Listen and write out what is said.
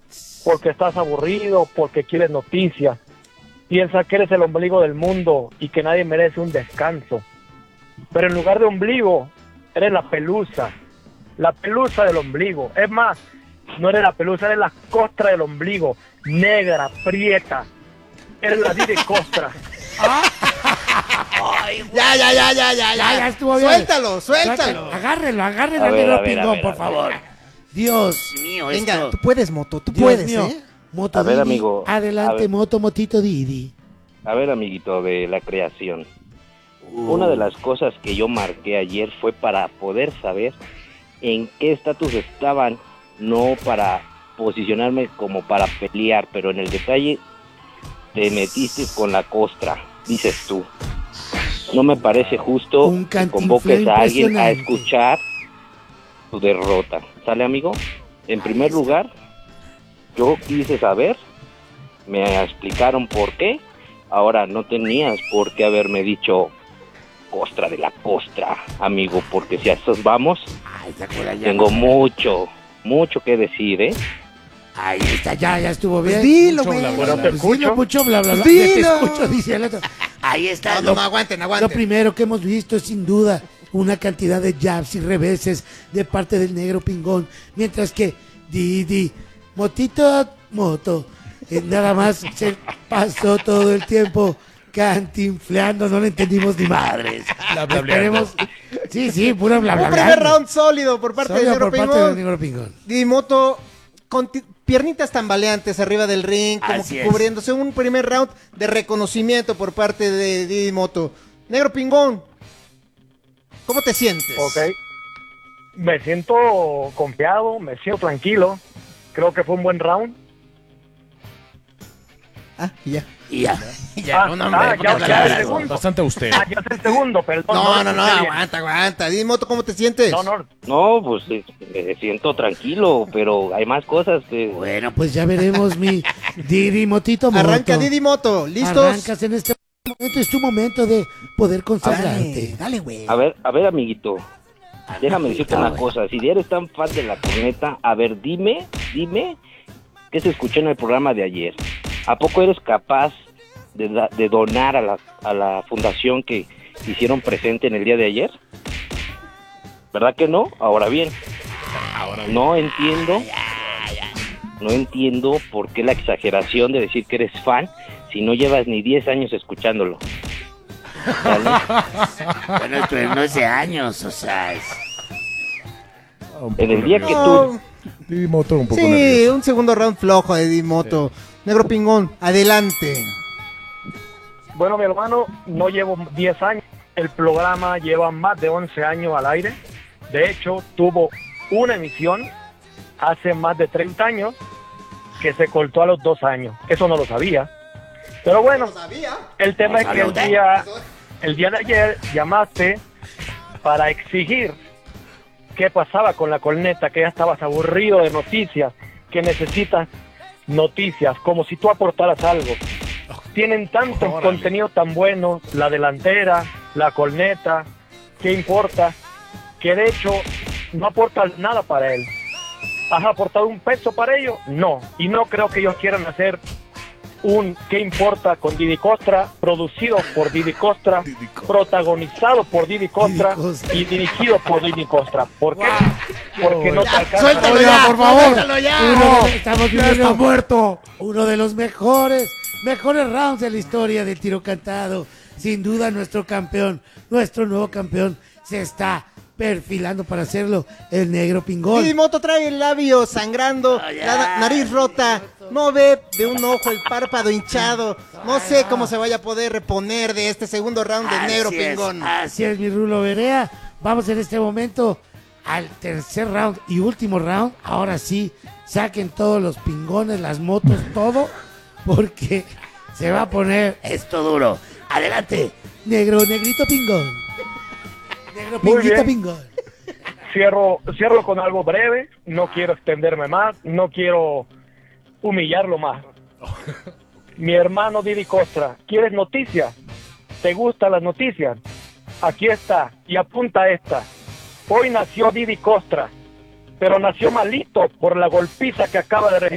porque estás aburrido, porque quieres noticias. Piensa que eres el ombligo del mundo y que nadie merece un descanso. Pero en lugar de ombligo, eres la pelusa del ombligo. Es más, no eres la pelusa, eres la costra del ombligo, negra, prieta. Eres la Didi Costra. Ya estuvo bien. Suéltalo. Agárrenlo A al ver, negro a ver, pingón, a ver, por a favor. ver. Dios Mío, Venga, esto. tú puedes, Moto, tú Dios puedes, mío. ¿eh? Moto A ver, Didi, amigo, adelante, a ver. Motito Didi. A ver, amiguito de la creación. Una de las cosas que yo marqué ayer fue para poder saber en qué estatus estaban, no para posicionarme como para pelear, pero en el detalle te metiste con la costra, dices tú. No me parece justo Un que cantinflén convoques a alguien a impresionante. escuchar tu derrota. ¿Sale, amigo? En primer lugar, yo quise saber, me explicaron por qué. Ahora, no tenías por qué haberme dicho costra de la costra, amigo, porque si a esos vamos, Ay, ¿se acuerdan ya? tengo mucho que decir, ¿eh? Ahí está, ya estuvo bien. Pues dilo, Mucho güey. bla, bla, Pero bla. te Pues escucho. dilo, mucho bla, bla, bla. Pues Te dilo. escucho, dice el otro. Ahí está. No, aguanten. Lo primero que hemos visto es sin duda una cantidad de jabs y reveses de parte del negro pingón, mientras que Didi, Moto, nada más se pasó todo el tiempo cantinfleando, no le entendimos ni madres. Esperemos, sí, pura bla bla Un bla. primer round sólido por parte del Solo negro por parte del pingón. negro pingón. Didi Moto con piernitas tambaleantes arriba del ring, como Así que es. cubriéndose. Un primer round de reconocimiento por parte de Didi Moto. Negro pingón, ¿cómo te sientes? Ok. Me siento confiado, me siento tranquilo. Creo que fue un buen round. Ah, y ya. Y ya. Ya el segundo. Bastante usted. Ya es el segundo, perdón. No, lo escuché bien. aguanta. Didi Moto, ¿cómo te sientes? No. No, pues me siento tranquilo, pero hay más cosas que... Bueno, pues ya veremos mi Didi Moto. Arranca Didi Moto, ¿listos? Arrancas en este momento, es tu momento de poder consagrarte. Dale, güey. A ver, amiguito, déjame decirte una güey. cosa. Si eres tan fan de la corneta, a ver, dime qué se escuchó en el programa de ayer. ¿A poco eres capaz de donar a la fundación que hicieron presente en el día de ayer? ¿Verdad que no? Ahora bien, no entiendo por qué la exageración de decir que eres fan si no llevas ni 10 años escuchándolo. ¿Sale? Bueno, esto no es de años, o sea, En el día que tú... No, Didi Moto un poco sí, nervioso. un segundo round flojo de Didi Moto. Negro pingón, adelante. Bueno, mi hermano, no llevo 10 años. El programa lleva más de 11 años al aire. De hecho, tuvo una emisión hace más de 30 años que se cortó a los 2 años. Eso no lo sabía. Pero bueno, el tema es que el día de ayer llamaste para exigir qué pasaba con la corneta, que ya estabas aburrido de noticias, que necesitas noticias, como si tú aportaras algo. Tienen tantos contenidos tan buenos, la delantera, la corneta, ¿qué importa? Que de hecho no aportas nada para él. ¿Has aportado un peso para ellos? No. Y no creo que ellos quieran hacer un ¿qué importa? Con Didi Costra, producido por Didi Costra, protagonizado por Didi Costra Didi Costra. y dirigido por Didi Costra. ¿Por qué? Porque no te alcanza. Suéltalo Oiga, ya, por favor. suéltalo ya. Estamos viviendo muerto. Uno de los mejores rounds de la historia del tiro cantado. Sin duda nuestro campeón, nuestro nuevo campeón, se está perfilando para hacerlo, el negro pingón. Didi Moto trae el labio sangrando, la nariz rota, no ve de un ojo el párpado hinchado. No sé cómo se vaya a poder reponer de este segundo round del negro pingón. Así es, mi Rulo Berea. Vamos en este momento al tercer round y último round. Ahora sí, saquen todos los pingones, las motos, todo, porque se va a poner esto duro. Adelante, negrito pingón. Negro Muy pinguita bien. pingón. Cierro con algo breve, no quiero extenderme más, no quiero humillarlo más. Mi hermano Didi Costra, ¿quieres noticias? ¿Te gustan las noticias? Aquí está, y apunta esta. Hoy nació Didi Costra, pero nació malito por la golpiza que acaba de recibir